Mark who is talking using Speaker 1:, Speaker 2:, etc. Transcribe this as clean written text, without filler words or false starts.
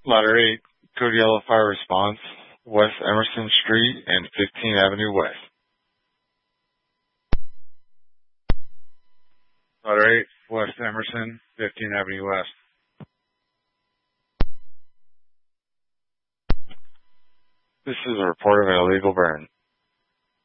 Speaker 1: Ladder 8, Code Yellow Fire Response, West Emerson Street and 15th Avenue West. Ladder 8, West Emerson, 15th Avenue West. This is a report of an illegal burn.